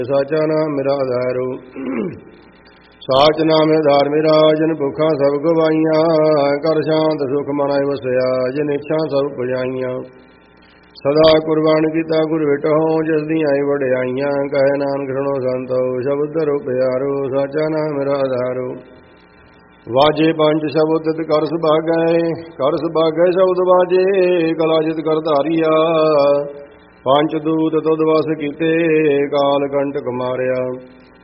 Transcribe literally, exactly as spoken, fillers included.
ਸਾਚਾ ਨਾਮ ਮੇਰਾ ਆਧਾਰੋ। ਸਾਚ ਨਾਮ ਆਧਾਰ ਮੇਰਾ, ਜਿਨ ਭੁੱਖਾਂ ਸਭ ਗਵਾਈਆਂ। ਕਰ ਸ਼ਾਂਤ ਸੁਖ ਮਨ ਵਸਿਆ, ਜਿਨ ਇੱਛਾ ਸਭ ਪੁਜਾਈਆਂ। ਸਦਾ ਕੁਰਬਾਨ ਕੀਤਾ ਗੁਰ ਵਿਟੋ, ਜਿਸ ਦੀਆਂ ਵਡਿਆਈਆਂ। ਕਹੇ ਨਾਨਕ ਸੁਣੋ ਸੰਤੋ, ਸ਼ਬਦ ਧਰੋ ਪਿਆਰੋ। ਸਾਚਾ ਨਾਮ ਮੇਰਾ ਆਧਾਰੋ। ਵਾਜੇ ਪੰਜ ਸ਼ਬਦ ਤਿਤ ਕਰ ਸੁਭਾਗੈ, ਕਰ ਸੁਭਾਗੈ ਸ਼ਬਦ ਵਾਜੇ। ਕਲਾ ਜਿਤ ਕਰ ਧਾਰੀਆ, ਪੰਚ ਦੂਤ ਤੁਧ ਵਸ ਕੀਤੇ। ਕਾਲ ਕੰਟਕ ਮਾਰਿਆ,